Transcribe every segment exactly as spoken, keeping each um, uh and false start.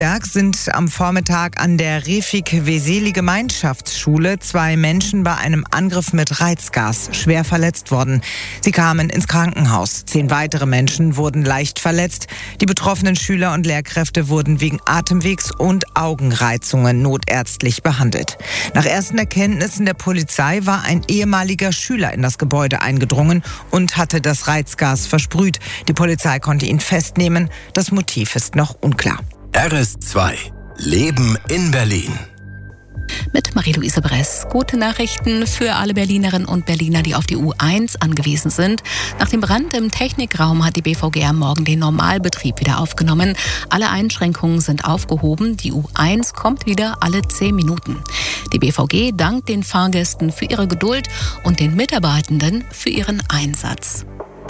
Berg sind am Vormittag an der Refik-Veseli-Gemeinschaftsschule zwei Menschen bei einem Angriff mit Reizgas schwer verletzt worden. Sie kamen ins Krankenhaus. Zehn weitere Menschen wurden leicht verletzt. Die betroffenen Schüler und Lehrkräfte wurden wegen Atemwegs- und Augenreizungen notärztlich behandelt. Nach ersten Erkenntnissen der Polizei war ein ehemaliger Schüler in das Gebäude eingedrungen und hatte das Reizgas versprüht. Die Polizei konnte ihn festnehmen. Das Motiv ist noch unklar. R S zwei. Leben in Berlin. Mit Marie-Louise Bress. Gute Nachrichten für alle Berlinerinnen und Berliner, die auf die U eins angewiesen sind. Nach dem Brand im Technikraum hat die B V G am Morgen den Normalbetrieb wieder aufgenommen. Alle Einschränkungen sind aufgehoben. Die U eins kommt wieder alle zehn Minuten. Die B V G dankt den Fahrgästen für ihre Geduld und den Mitarbeitenden für ihren Einsatz.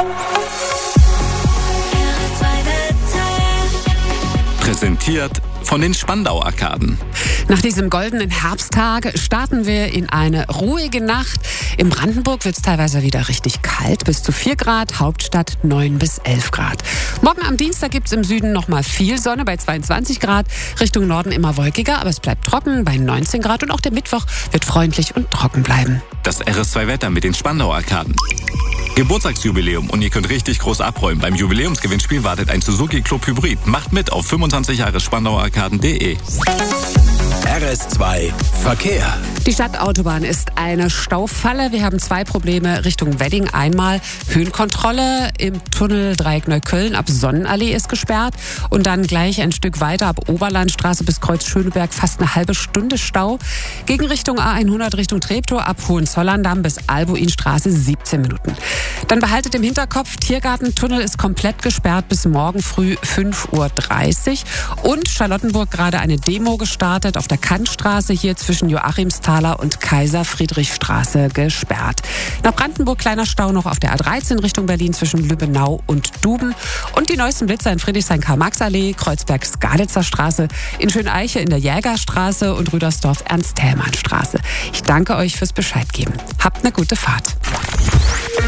Präsentiert von den Spandau-Arkaden. Nach diesem goldenen Herbsttag starten wir in eine ruhige Nacht. In Brandenburg wird es teilweise wieder richtig kalt, bis zu vier Grad, Hauptstadt neun bis elf Grad. Morgen am Dienstag gibt es im Süden noch mal viel Sonne bei zweiundzwanzig Grad. Richtung Norden immer wolkiger, aber es bleibt trocken bei neunzehn Grad. Und auch der Mittwoch wird freundlich und trocken bleiben. Das R S zwei Wetter mit den Spandau-Arkaden. Geburtstagsjubiläum und ihr könnt richtig groß abräumen. Beim Jubiläumsgewinnspiel wartet ein Suzuki Club Hybrid. Macht mit auf fünfundzwanzig Jahre Spandauarkaden punkt de. R S zwei Verkehr. Die Stadtautobahn ist eine Staufalle. Wir haben zwei Probleme Richtung Wedding. Einmal Höhenkontrolle im Tunnel Dreieck Neukölln ab Sonnenallee ist gesperrt. Und dann gleich ein Stück weiter ab Oberlandstraße bis Kreuz Schöneberg fast eine halbe Stunde Stau. Gegen Richtung A hundert Richtung Treptow ab Hohenzollern-Damm bis Albuinstraße siebzehn Minuten. Dann behaltet im Hinterkopf, Tiergartentunnel ist komplett gesperrt bis morgen früh fünf Uhr dreißig. Und Charlottenburg gerade eine Demo gestartet auf der Kantstraße hier zwischen Joachimsthaler und Kaiser-Friedrich-Straße gesperrt. Nach Brandenburg kleiner Stau noch auf der A dreizehn Richtung Berlin zwischen Lübbenau und Duben. Und die neuesten Blitzer in Friedrichshain-Karl-Marx-Allee, Kreuzberg-Skalitzer Straße, in Schöneiche in der Jägerstraße und Rüdersdorf-Ernst-Thälmann-Straße. Ich danke euch fürs Bescheid geben. Habt eine gute Fahrt.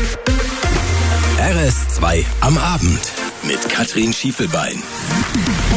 R S zwei am Abend mit Katrin Schiefelbein.